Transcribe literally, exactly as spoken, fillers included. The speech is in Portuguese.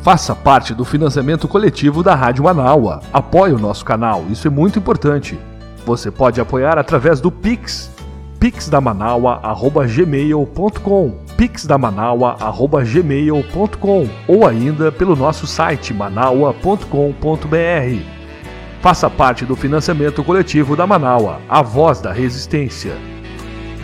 Faça parte do financiamento coletivo da Rádio Manaua. Apoie o nosso canal, isso é muito importante. Você pode apoiar através do Pix, pixdamanaua arroba gmail ponto com, pixdamanaua arroba gmail ponto com, ou ainda pelo nosso site manaua ponto com ponto br. Faça parte do financiamento coletivo da Manaua, a voz da resistência.